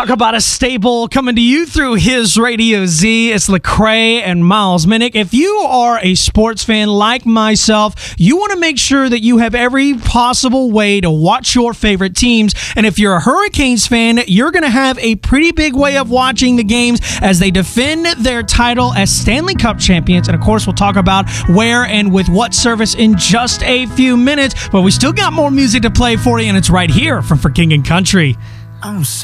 Talk about a staple coming to you through his Radio Z. It's Lecrae and Miles Minnick. If you are a sports fan like myself, you want to make sure that you have every possible way to watch your favorite teams. And if you're a Hurricanes fan, you're going to have a pretty big way of watching the games as they defend their title as Stanley Cup champions. And of course, we'll talk about where and with what service in just a few minutes. But we still got more music to play for you, and it's right here from For King and Country.